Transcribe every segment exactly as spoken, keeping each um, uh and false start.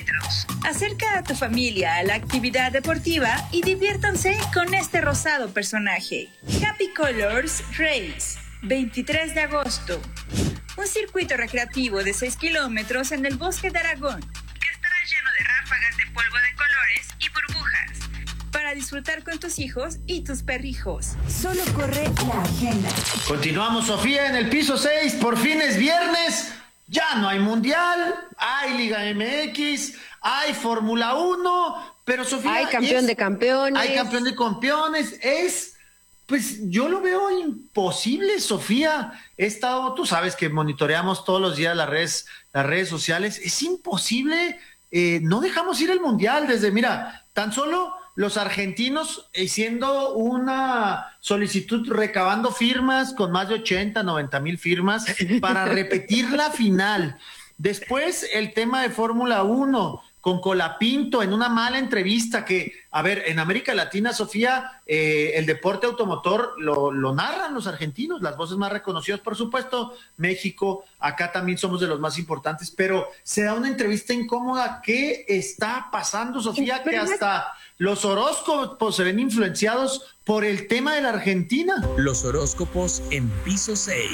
kilómetros. Acerca a tu familia a la actividad deportiva y diviértanse con este rosado personaje. Happy Colors Race, veintitrés de agosto. Un circuito recreativo de seis kilómetros en el bosque de Aragón, que estará lleno de ráfagas de polvo de colores y burbujas, para disfrutar con tus hijos y tus perrijos. Solo corre la agenda. Continuamos, Sofía, en el piso seis. Por fin es viernes. Ya no hay mundial, hay Liga M X, hay Fórmula uno, pero Sofía... Hay campeón es, de campeones. Hay campeón de campeones. Es, pues yo lo veo imposible, Sofía. He estado, tú sabes que monitoreamos todos los días las redes, las redes sociales. Es imposible, eh, no dejamos ir el mundial desde, mira, tan solo... los argentinos haciendo una solicitud, recabando firmas con más de ochenta, noventa mil firmas para repetir la final. Después el tema de Fórmula uno con Colapinto en una mala entrevista que, a ver, en América Latina, Sofía, eh, el deporte automotor lo, lo narran los argentinos, las voces más reconocidas, por supuesto, México, acá también somos de los más importantes, pero se da una entrevista incómoda. ¿Qué está pasando, Sofía? Que hasta los horóscopos se ven influenciados por el tema de la Argentina. Los horóscopos en piso seis.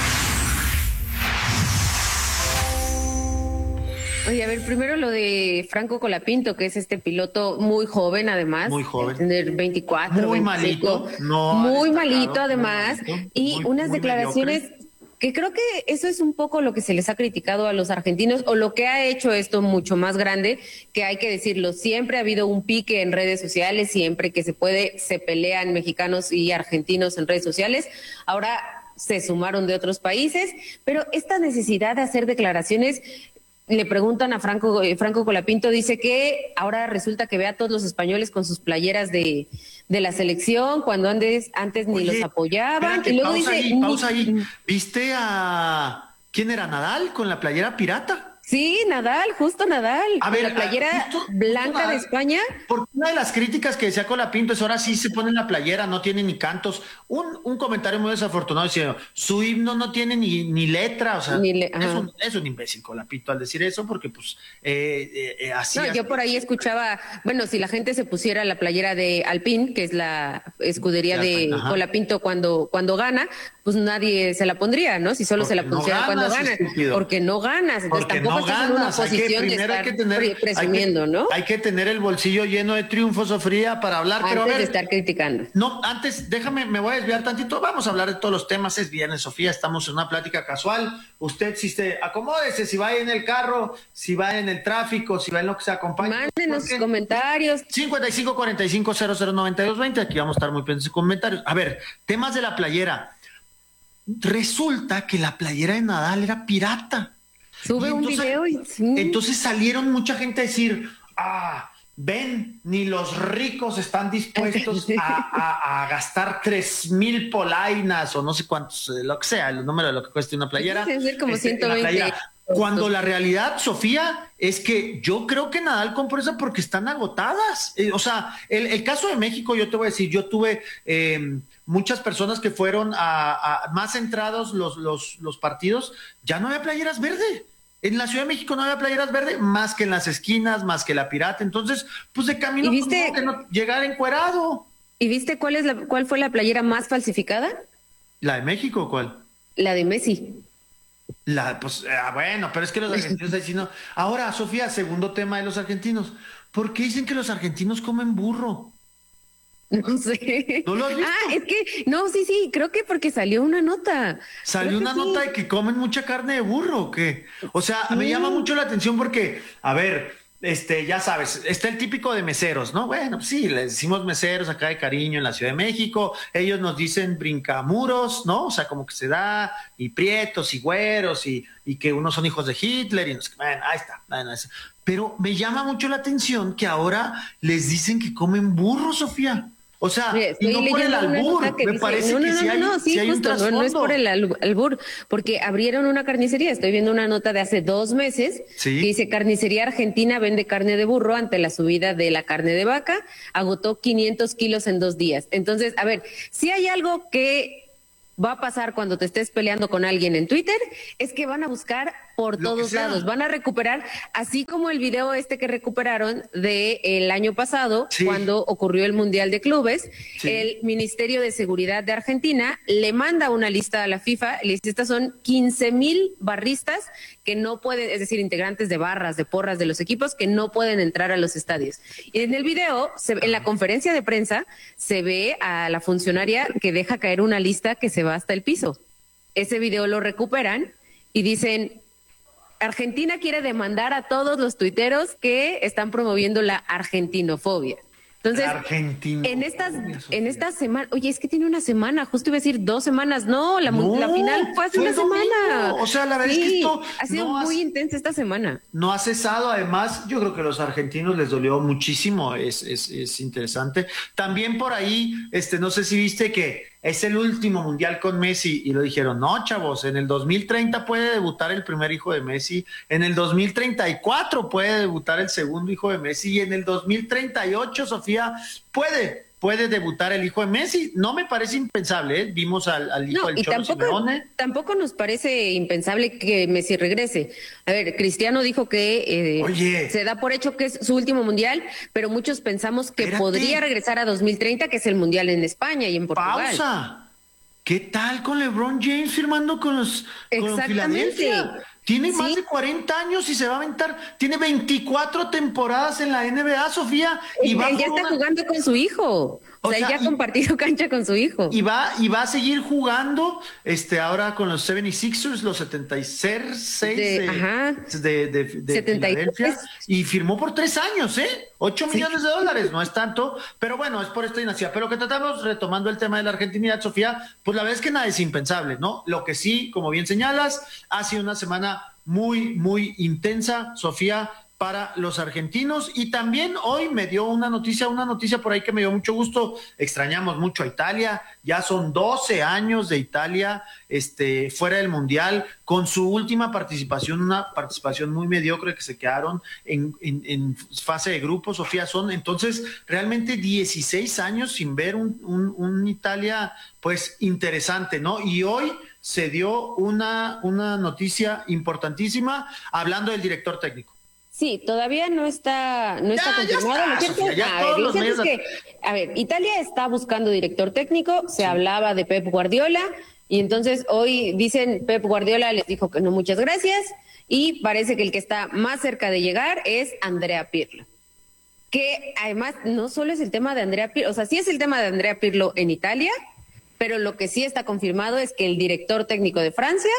Oye, a ver, primero lo de Franco Colapinto, que es este piloto muy joven, además. Muy joven. Tener veinticuatro, muy veinticinco. Malito. No muy malito, malito, además. Muy malito, y muy, unas muy declaraciones... mediocre. Que creo que eso es un poco lo que se les ha criticado a los argentinos, o lo que ha hecho esto mucho más grande, que hay que decirlo, siempre ha habido un pique en redes sociales, siempre que se puede, se pelean mexicanos y argentinos en redes sociales. Ahora se sumaron de otros países, pero esta necesidad de hacer declaraciones, le preguntan a Franco, eh, Franco Colapinto, dice que ahora resulta que ve a todos los españoles con sus playeras de, de la selección, cuando antes, antes ni Oye, los apoyaban. espérate, Y luego pausa dice, ahí, pausa ahí. ¿Viste a quién era, Nadal, con la playera pirata? sí, Nadal, justo Nadal, A con ver, la playera justo- justo blanca Nadal, de España. Porque una de las críticas que decía Colapinto es ahora sí se pone la playera, no tiene ni cantos. Un, un comentario muy desafortunado diciendo, su himno no tiene ni, ni letra, o sea, Ni le- es, ajá. un, es un imbécil Colapinto al decir eso, porque pues eh, eh, eh, así... No, así- yo por ahí escuchaba, bueno, si la gente se pusiera la playera de Alpine, que es la escudería De de Alpine, ajá. Colapinto cuando, cuando gana, pues nadie se la pondría, ¿no? Si solo Porque se la no pusiera cuando ganas, gana. estúpido. Porque no ganas, entonces Porque tampoco no estás en una ganas, hay que- posición de primero hay estar que tener- pre- presumiendo, hay que, ¿no? Hay que tener el bolsillo lleno de triunfos, Sofía, para hablar, Antes pero a ver, de estar criticando. no, antes, déjame, me voy a desviar tantito, vamos a hablar de todos los temas, es viernes, Sofía, estamos en una plática casual, usted si se, acomódese, si va en el carro, si va en el tráfico, si va en lo que se acompaña. Mándenos sus comentarios. cincuenta y cinco cuarenta y cinco cero cero noventa y dos veinte, aquí vamos a estar muy pendientes de comentarios. A ver, temas de la playera. Resulta que la playera de Nadal era pirata. Sube Y un entonces- video y... sí. Entonces salieron mucha gente a decir, ah, ven, ni los ricos están dispuestos a, a- a gastar tres mil polainas o no sé cuántos, eh, lo que sea, el número de lo que cueste una playera. Debe ser como este, en la ciento veinte. playera. Cuando la realidad, Sofía, es que yo creo que Nadal compró esa porque están agotadas. Eh, o sea, el, el caso de México, yo te voy a decir, yo tuve eh, muchas personas que fueron a, a más centrados los, los, los partidos, ya no había playeras verdes. En la Ciudad de México no había playeras verdes, más que en las esquinas, más que la pirata. Entonces, pues de camino, ¿Y viste- como que no, llegar encuerado. ¿Y viste cuál es la, cuál fue la playera más falsificada? ¿La de México cuál? La de Messi. La, pues, ah, bueno, pero es que los argentinos ahí sí no. Ahora, Sofía, segundo tema de los argentinos. ¿Por qué dicen que los argentinos comen burro? No sé. ¿No lo has visto? Ah, es que, no, sí, sí, creo que porque salió una nota. Salió Creo que una sí. nota de que comen mucha carne de burro, ¿o qué? O sea, me Sí. llama mucho la atención porque, a ver, este, ya sabes, está el típico de meseros, ¿no? Bueno, pues sí, le decimos meseros acá de cariño en la Ciudad de México, ellos nos dicen brincamuros, ¿no? O sea, como que se da, y prietos y güeros, y, y que unos son hijos de Hitler, y no sé qué. Bueno, ahí está, bueno, eso. Pero me llama mucho la atención que ahora les dicen que comen burro, Sofía. O sea, Oye, y no por el leyendo una albur, nota que me dice- parece no, no, que no, sí no, hay, no, sí, sí hay un justo, no, no es trasfondo. por el al- albur, porque abrieron una carnicería. Estoy viendo una nota de hace dos meses Sí. que dice: Carnicería Argentina vende carne de burro ante la subida de la carne de vaca, agotó quinientos kilos en dos días. Entonces, a ver, si hay algo que va a pasar cuando te estés peleando con alguien en Twitter, es que van a buscar por Lo que todos sea. lados. Van a recuperar, así como el video este que recuperaron de el año pasado, Sí. cuando ocurrió el Mundial de Clubes, Sí. el Ministerio de Seguridad de Argentina le manda una lista a la FIFA, le dice, estas son quince mil barristas que no pueden, es decir, integrantes de barras, de porras de los equipos que no pueden entrar a los estadios. Y en el video, se, en la conferencia de prensa, se ve a la funcionaria que deja caer una lista que se va hasta el piso. Ese video lo recuperan y dicen, Argentina quiere demandar a todos los tuiteros que están promoviendo la argentinofobia. Entonces, La argentinofobia, en estas, Sofía. en esta semana, oye, es que tiene una semana, justo iba a decir dos semanas, no, la, mu- No, la final fue hace fue una el domingo. semana. O sea, la verdad es que Sí, esto ha sido no has- muy intensa esta semana. No ha cesado, además, yo creo que a los argentinos les dolió muchísimo, es, es, es interesante. También por ahí, este, no sé si viste que es el último mundial con Messi y lo dijeron, no, chavos, en el dos mil treinta puede debutar el primer hijo de Messi, en el dos mil treinta y cuatro puede debutar el segundo hijo de Messi y en el dos mil treinta y ocho, Sofía, puede, puede debutar el hijo de Messi. No me parece impensable, ¿eh? Vimos al, al hijo No, del y Cholo tampoco, Simeone. tampoco nos parece impensable que Messi regrese. A ver, Cristiano dijo que eh, Oye. se da por hecho que es su último mundial, pero muchos pensamos que Espérate. podría regresar a dos mil treinta, que es el mundial en España y en Portugal. Pausa. ¿Qué tal con LeBron James firmando con los, con los Exactamente. Filadelfia? Tiene más Sí. de cuarenta años y se va a aventar. Tiene veinticuatro temporadas en la N B A, Sofía. Y Él va, ya por está una- jugando con su hijo. O, O sea, sea, él ya y- ha compartido cancha con su hijo. y va y va a seguir jugando este ahora con los setenta y seis ers, los setenta y seis De- de, ajá. de, de, de setenta y tres. Filadelfia, y firmó por tres años, ¿eh? Ocho Sí. millones de dólares, no es tanto, pero bueno, es por esta dinastía. Pero que tratamos, retomando el tema de la argentinidad, Sofía, pues la verdad es que nada es impensable, ¿no? Lo que sí, como bien señalas, ha sido una semana muy, muy intensa, Sofía, para los argentinos. Y también hoy me dio una noticia, una noticia por ahí que me dio mucho gusto. Extrañamos mucho a Italia. Ya son doce años de Italia este, fuera del Mundial, con su última participación, una participación muy mediocre que se quedaron en, en, en fase de grupo, Sofía, son entonces realmente dieciséis años sin ver un, un, un Italia pues interesante, ¿no? Y hoy se dio una, una noticia importantísima hablando del director técnico. Sí, todavía no está, no está Ya, ya confirmado. está, Lo cierto, Sofía, ya a todos ver, lo los cierto es medios- que, a ver, Italia está buscando director técnico, se hablaba de Pep Guardiola, y entonces hoy dicen Pep Guardiola les dijo que no, muchas gracias, y parece que el que está más cerca de llegar es Andrea Pirlo. Que además no solo es el tema de Andrea Pirlo, o sea, sí es el tema de Andrea Pirlo en Italia, pero lo que sí está confirmado es que el director técnico de Francia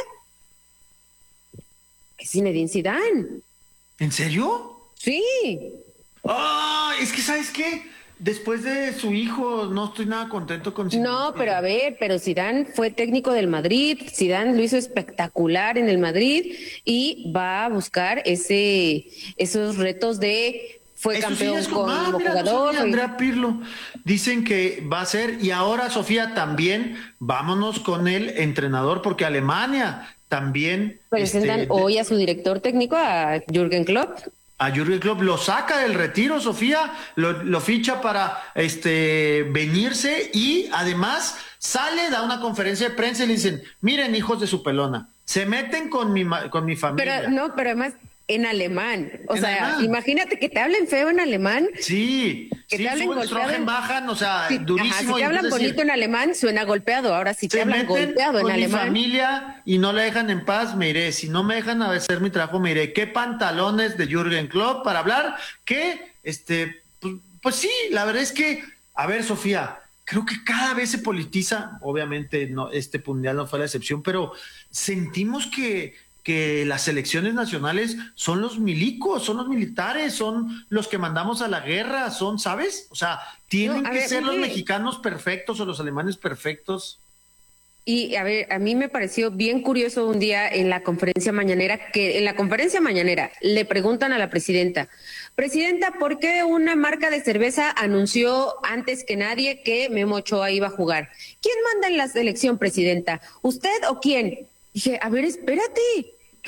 es Zinedine Zidane. ¿En serio? Sí. Ah, es que ¿sabes qué? Después de su hijo no estoy nada contento con Zidane. No, pero a ver, pero Zidane fue técnico del Madrid, Zidane lo hizo espectacular en el Madrid y va a buscar ese esos retos de fue Eso sí, campeón es como, como ah, mira, no jugador. sabía, Andrea Pirlo. Dicen que va a ser, y ahora, Sofía, también vámonos con el entrenador, porque Alemania también Presentan este, hoy a su director técnico, a Jürgen Klopp. a Jürgen Klopp lo saca del retiro, Sofía, lo, lo ficha para este venirse y además sale, da una conferencia de prensa y le dicen, miren, hijos de su pelona, se meten con mi ma- con mi familia. Pero no, pero además en alemán. O En sea, alemán. imagínate que te hablen feo en alemán. Sí, Que sí, te hablen suben, golpeado Strogen, en- bajan, o sea, Sí, durísimo. ajá, si te y hablan entonces, bonito en alemán, suena golpeado. Ahora si te se hablan meten golpeado en con mi alemán. familia y no la dejan en paz, me iré. Si no me dejan hacer mi trabajo, me iré. ¿Qué pantalones de Jürgen Klopp para hablar? Que, este, pues, pues sí, la verdad es que, a ver, Sofía, creo que cada vez se politiza, obviamente no, este mundial no fue la excepción, pero sentimos que, que las selecciones nacionales son los milicos, son los militares, son los que mandamos a la guerra, son, ¿sabes? O sea, tienen No, a que ver, ser los oye. mexicanos perfectos o los alemanes perfectos. Y a ver, a mí me pareció bien curioso un día en la conferencia mañanera, que en la conferencia mañanera le preguntan a la presidenta, presidenta, ¿por qué una marca de cerveza anunció antes que nadie que Memo Ochoa iba a jugar? ¿Quién manda en la selección, presidenta? ¿Usted o quién? Dije, a ver, espérate,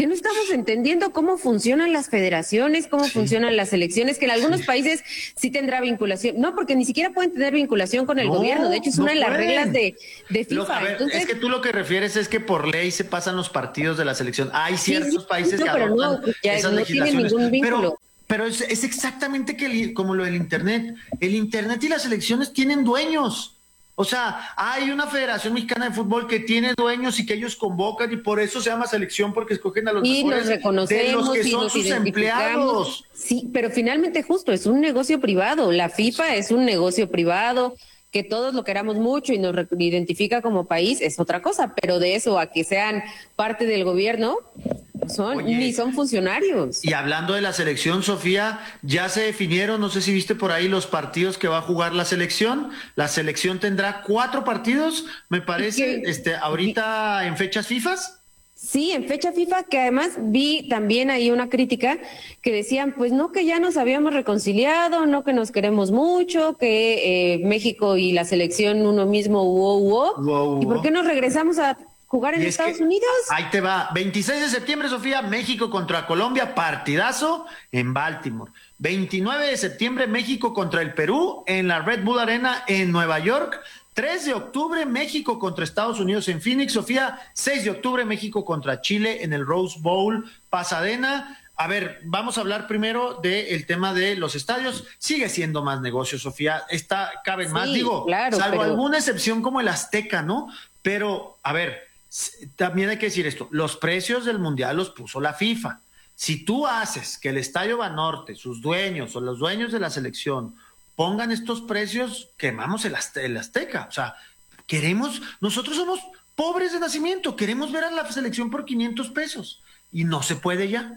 que no estamos entendiendo cómo funcionan las federaciones, cómo sí. funcionan las elecciones, que en algunos sí. países sí tendrá vinculación. No, porque ni siquiera pueden tener vinculación con el no, gobierno. De hecho, es no una de las pueden. reglas de, de FIFA. Lo, a ver, Entonces, es que tú lo que refieres es que por ley se pasan los partidos de la selección. Hay ciertos sí, sí, países no, que pero adoptan no, ya esas no legislaciones. Tiene ningún vínculo. Pero, pero es, es exactamente que el, como lo del Internet. El Internet y las elecciones tienen dueños. O sea, hay una Federación Mexicana de Fútbol que tiene dueños y que ellos convocan y por eso se llama selección, porque escogen a los y mejores nos reconocemos de los que y son nos sus empleados. Sí, pero finalmente justo, es un negocio privado. La FIFA es un negocio privado, que todos lo queramos mucho y nos identifica como país es otra cosa, pero de eso a que sean parte del gobierno, son Oye, ni son funcionarios. Y hablando de la selección, Sofía, ya se definieron, no sé si viste por ahí los partidos que va a jugar la selección. La selección tendrá cuatro partidos, me parece, que, este, ahorita en fechas FIFAs. Sí, en fecha FIFA, que además vi también ahí una crítica que decían, pues no que ya nos habíamos reconciliado, no que nos queremos mucho, que eh, México y la selección uno mismo, uo, uo. Wow, ¿Y por qué nos regresamos a jugar en Estados Unidos? Ahí te va, veintiséis de septiembre, Sofía, México contra Colombia, partidazo en Baltimore. veintinueve de septiembre, México contra el Perú en la Red Bull Arena en Nueva York. tres de octubre, México contra Estados Unidos en Phoenix, Sofía. seis de octubre, México contra Chile en el Rose Bowl, Pasadena. A ver, vamos a hablar primero del tema de los estadios. Sigue siendo más negocio, Sofía. Está, caben sí, más, digo, claro, salvo pero... alguna excepción como el Azteca, ¿no? Pero, a ver, también hay que decir esto. Los precios del Mundial los puso la FIFA. Si tú haces que el Estadio Banorte, sus dueños o los dueños de la selección pongan estos precios, quemamos el, Azte- el Azteca. O sea, queremos, nosotros somos pobres de nacimiento, queremos ver a la selección por quinientos pesos y no se puede ya.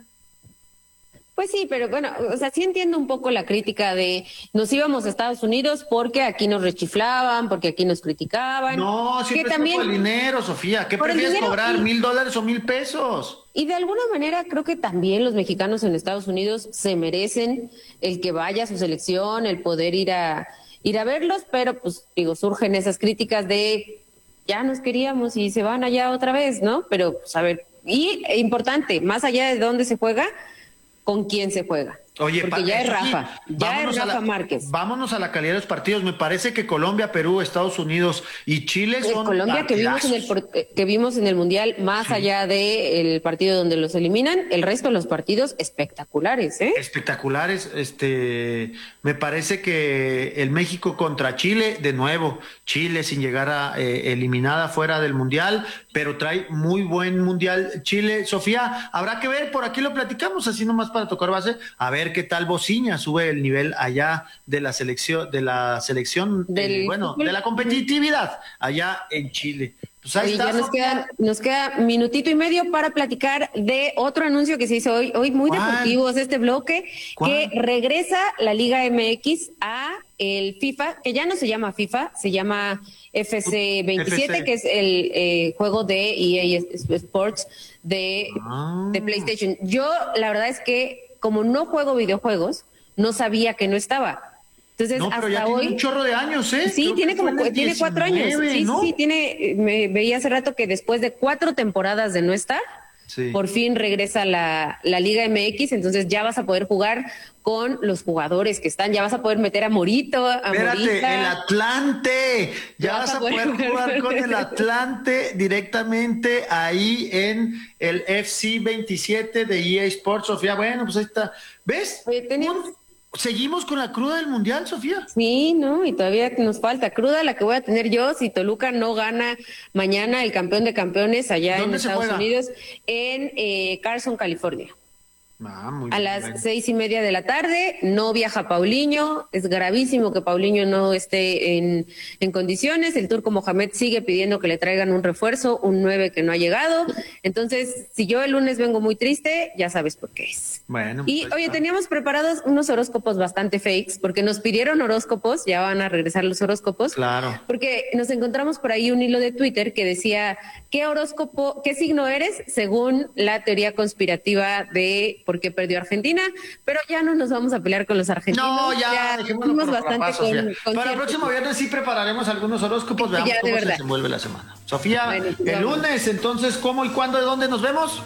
Pues sí, pero bueno, o sea, sí entiendo un poco la crítica de nos íbamos a Estados Unidos porque aquí nos rechiflaban, porque aquí nos criticaban. No, siempre es también, por el dinero, Sofía. ¿Qué prefieres cobrar, y, mil dólares o mil pesos? Y de alguna manera creo que también los mexicanos en Estados Unidos se merecen el que vaya a su selección, el poder ir a ir a verlos, pero pues digo, surgen esas críticas de ya nos queríamos y se van allá otra vez, ¿no? Pero pues a ver, y importante, más allá de dónde se juega, con quién se juega. Oye, porque pa- ya es Rafa, sí, ya es Rafa la, Márquez. Vámonos a la calidad de los partidos. Me parece que Colombia, Perú, Estados Unidos y Chile son el Colombia que vimos en el que vimos en el Mundial, más sí. allá del partido donde los eliminan, el resto de los partidos espectaculares, ¿eh? Espectaculares. Este, me parece que el México contra Chile, de nuevo, Chile sin llegar a eh, eliminada fuera del Mundial, pero trae muy buen Mundial Chile. Sofía, habrá que ver, por aquí lo platicamos, así nomás para tocar base, a ver qué tal Bociña sube el nivel allá de la selección, de la selección, del, eh, bueno, de la competitividad allá en Chile. Pues ahí Oye, está, ya nos queda, nos queda minutito y medio para platicar de otro anuncio que se hizo hoy, hoy muy ¿Cuál? deportivo es este bloque, ¿Cuál? que regresa la Liga M X a el FIFA, que ya no se llama FIFA, se llama F C veintisiete, F C. Que es el eh, juego de E A Sports de, ah. de PlayStation. Yo, la verdad es que como no juego videojuegos, no sabía que no estaba. Entonces, no, pero hasta ya hoy, tiene un chorro de años, ¿eh? Sí, Creo tiene como tiene diecinueve, cuatro años. Sí, ¿no? sí, sí, tiene. Me veía hace rato que después de cuatro temporadas de no estar, sí. por fin regresa la, la Liga M X. Entonces ya vas a poder jugar con los jugadores que están. Ya vas a poder meter a Morito, a Espérate, Morita. el Atlante. Ya, ya vas, vas a poder, poder jugar con el Atlante directamente ahí en el F C veintisiete de E A Sports, Sofía. Bueno, pues ahí está. ¿Ves? Oye, teníamos... Seguimos con la cruda del Mundial, Sofía. Sí, no, y todavía nos falta cruda la que voy a tener yo si Toluca no gana mañana el campeón de campeones allá en Estados Unidos, en eh, Carson, California. Ah, muy a bien, las bien. seis y media de la tarde, no viaja Paulinho, es gravísimo que Paulinho no esté en, en condiciones, el turco Mohamed sigue pidiendo que le traigan un refuerzo, un nueve que no ha llegado, entonces si yo el lunes vengo muy triste, ya sabes por qué es. Bueno. Y pues, oye, está. teníamos preparados unos horóscopos bastante fakes, porque nos pidieron horóscopos, ya van a regresar los horóscopos. Claro. Porque nos encontramos por ahí un hilo de Twitter que decía, ¿qué horóscopo, qué signo eres según la teoría conspirativa de por qué perdió Argentina? Pero ya no nos vamos a pelear con los argentinos. No, ya, ya dejémoslo por bastante papá, con, Sofía. con Para el próximo viernes sí prepararemos algunos horóscopos, veamos ya, cómo verdad. se desenvuelve la semana. Sofía, Bueno, el vamos. lunes, entonces, ¿cómo y cuándo, de dónde nos vemos?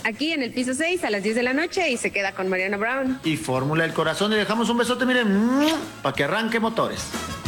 aquí en el piso seis a las diez de la noche y se queda con Mariana Brown. Y Fórmula del Corazón. Y dejamos un besote, miren, para que arranque motores.